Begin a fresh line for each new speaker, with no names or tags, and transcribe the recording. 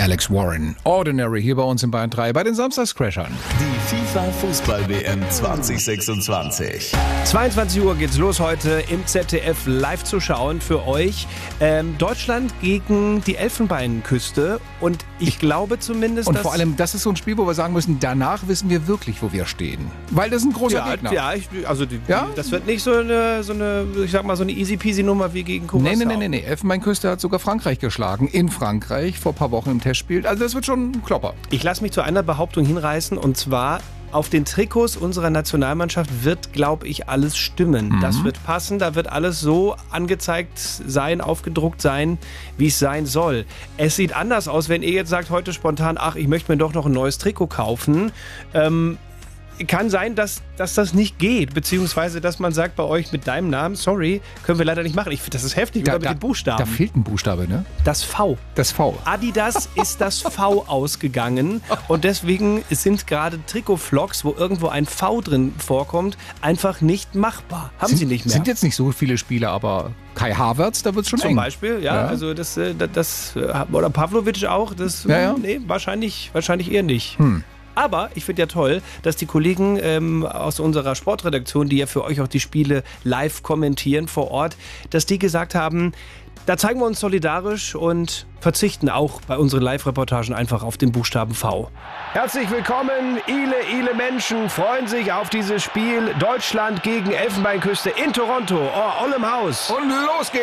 Alex Warren. Ordinary hier bei uns in Bayern 3 bei den Samstagscrashern.
Die FIFA-Fußball-WM 2026.
22 Uhr geht's los heute im ZDF live zu schauen für euch. Deutschland gegen die Elfenbeinküste und ich glaube zumindest,
Und
dass...
vor allem, das ist so ein Spiel, wo wir sagen müssen, danach wissen wir wirklich, wo wir stehen. Weil das ist ein großer Gegner.
Das wird nicht so eine easy peasy Nummer wie gegen Curaçao.
Nee. Elfenbeinküste hat sogar Frankreich geschlagen. In Frankreich vor ein paar Wochen im Testspiel. Also das wird schon ein Klopper.
Ich lasse mich zu einer Behauptung hinreißen und zwar... Auf den Trikots unserer Nationalmannschaft wird, glaube ich, alles stimmen. Das wird passen, da wird alles so angezeigt sein, aufgedruckt sein, wie es sein soll. Es sieht anders aus, wenn ihr jetzt sagt heute spontan, ach, ich möchte mir doch noch ein neues Trikot kaufen. Kann sein, dass das nicht geht, beziehungsweise dass man sagt bei euch mit deinem Namen, sorry, können wir leider nicht machen. Ich finde, das ist heftig, oder mit den Buchstaben.
Da fehlt ein Buchstabe, ne?
Das V.
Das V.
Adidas ist das V ausgegangen und deswegen sind gerade Trikot-Vlogs, wo irgendwo ein V drin vorkommt, einfach nicht machbar. Haben sie nicht mehr.
Sind jetzt nicht so viele Spiele, aber Kai Havertz, da wird es schon eng.
Zum Beispiel, ja. Also das oder Pavlovic auch, nee, wahrscheinlich eher nicht. Aber ich finde ja toll, dass die Kollegen aus unserer Sportredaktion, die ja für euch auch die Spiele live kommentieren vor Ort, dass die gesagt haben, da zeigen wir uns solidarisch und verzichten auch bei unseren Live-Reportagen einfach auf den Buchstaben V. Herzlich willkommen, viele Menschen freuen sich auf dieses Spiel Deutschland gegen Elfenbeinküste in Toronto, Ollem Haus.
Und los geht's!